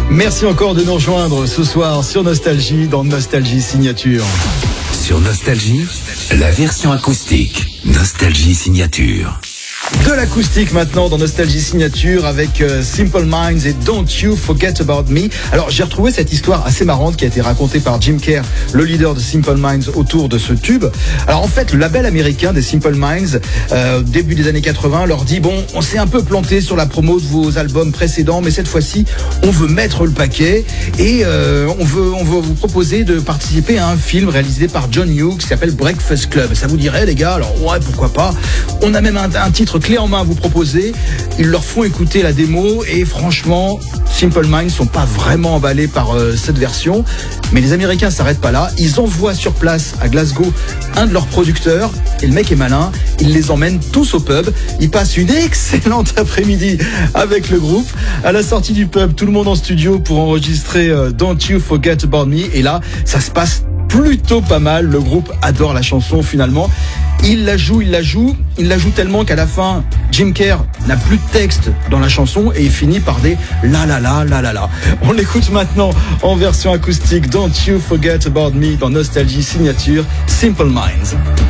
Merci encore de nous rejoindre ce soir sur Nostalgie, dans Nostalgie Signature. Sur Nostalgie, la version acoustique. Nostalgie Signature. De l'acoustique maintenant dans Nostalgie Signature avec Simple Minds et Don't You Forget About Me. Alors j'ai retrouvé cette histoire assez marrante qui a été racontée par Jim Kerr, le leader de Simple Minds, autour de ce tube. Alors en fait, le label américain des Simple Minds, début des années 80, leur dit bon, on s'est un peu planté sur la promo de vos albums précédents, mais cette fois-ci, on veut mettre le paquet et on veut vous proposer de participer à un film réalisé par John Hughes qui s'appelle Breakfast Club. Ça vous dirait les gars? Alors ouais, pourquoi pas. On a même un titre clé en main à vous proposer. Ils leur font écouter la démo et franchement, Simple Minds sont pas vraiment emballés par cette version. Mais les Américains s'arrêtent pas là. Ils envoient sur place à Glasgow un de leurs producteurs et le mec est malin. Il les emmène tous au pub. Ils passent une excellente après-midi avec le groupe. À la sortie du pub, tout le monde en studio pour enregistrer Don't You Forget About Me. Et là, ça se passe plutôt pas mal. Le groupe adore la chanson finalement. Il la joue tellement qu'à la fin, Jim Kerr n'a plus de texte dans la chanson et il finit par des la la la la la la. On l'écoute maintenant en version acoustique. Don't You Forget About Me dans Nostalgie Signature, Simple Minds.